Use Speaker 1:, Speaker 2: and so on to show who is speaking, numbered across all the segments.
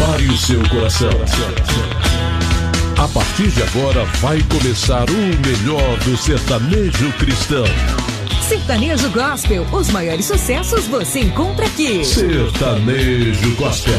Speaker 1: Prepare o seu coração. A partir de agora vai começar o melhor do sertanejo cristão.
Speaker 2: Sertanejo Gospel, os maiores sucessos você encontra aqui.
Speaker 1: Sertanejo Gospel.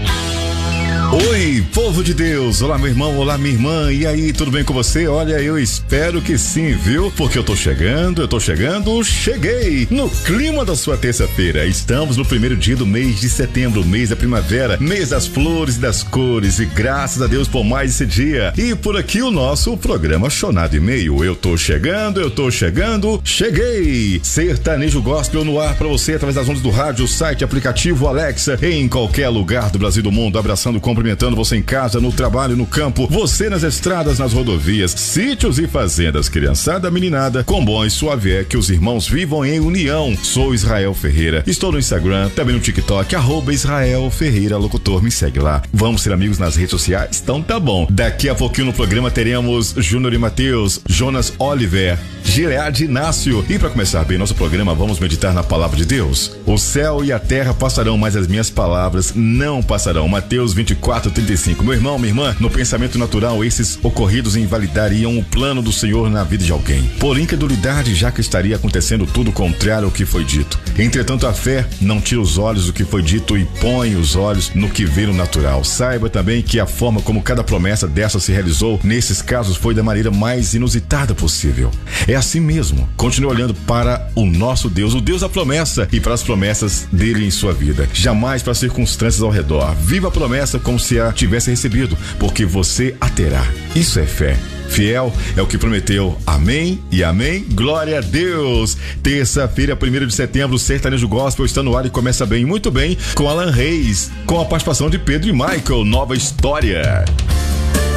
Speaker 3: Oi, povo de Deus, olá meu irmão, olá minha irmã, e aí, tudo bem com você? Olha, eu espero que sim, viu? Porque eu tô chegando, cheguei no clima da sua terça-feira. Estamos no primeiro dia do mês de setembro, mês da primavera, mês das flores e das cores, e graças a Deus por mais esse dia. E por aqui o nosso programa Chonado e Meio. Eu tô chegando, cheguei! Sertanejo Gospel no ar pra você através das ondas do rádio, site, aplicativo, Alexa, em qualquer lugar do Brasil e do mundo, abraçando, cumprimentando você em casa, no trabalho, no campo, você nas estradas, nas rodovias, sítios e fazendas, criançada, meninada, com bom e suave é que os irmãos vivam em união. Sou Israel Ferreira, estou no Instagram, também no TikTok, @Israel Ferreira Locutor, me segue lá. Vamos ser amigos nas redes sociais? Então tá bom. Daqui a pouquinho no programa teremos Júnior e Matheus, Jonas Oliver, Gilead Inácio. E para começar bem nosso programa, vamos meditar na palavra de Deus. O céu e a terra passarão, mas as minhas palavras não passarão. Mateus 24:35. Meu irmão, minha irmã, no pensamento natural, esses ocorridos invalidariam o plano do Senhor na vida de alguém. Por incredulidade, já que estaria acontecendo tudo contrário ao que foi dito. Entretanto, a fé não tira os olhos do que foi dito e põe os olhos no que vê no natural. Saiba também que a forma como cada promessa dessa se realizou, nesses casos, foi da maneira mais inusitada possível. É assim mesmo. Continue olhando para o nosso Deus, o Deus da promessa, e para as promessas dele em sua vida. Jamais para as circunstâncias ao redor. Viva a promessa como se a tivesse recebido, porque você a terá. Isso é fé. Fiel é o que prometeu. Amém e amém. Glória a Deus. Terça-feira, 1º de setembro, Sertanejo Gospel está no ar e começa bem, muito bem, com Alan Reis, com a participação de Pedro e Michael. Nova história.